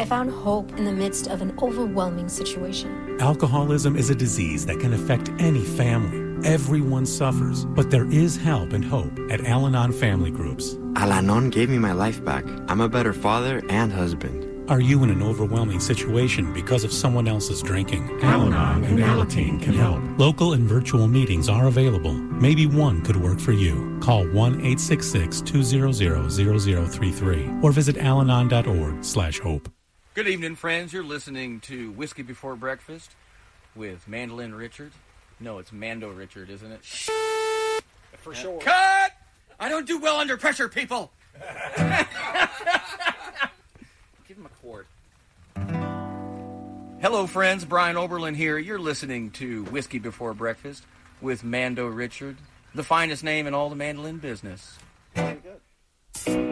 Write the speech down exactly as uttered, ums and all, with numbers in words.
I found hope in the midst of an overwhelming situation. Alcoholism is a disease that can affect any family. Everyone suffers, but there is help and hope at Al-Anon Family Groups. Al-Anon gave me my life back. I'm a better father and husband. Are you in an overwhelming situation because of someone else's drinking? Al-Anon and Alateen can help. Local and virtual meetings are available. Maybe one could work for you. Call one eight six six, two zero zero, zero zero three three or visit alanon dot org slash hope. Good evening, friends. You're listening to Whiskey Before Breakfast with Mandolin Richard. No, it's Mando Richard, isn't it? For sure. Cut! I don't do well under pressure, people. Give him a quart. Hello, friends. Brian Oberlin here. You're listening to Whiskey Before Breakfast with Mando Richard, the finest name in all the mandolin business. Very good.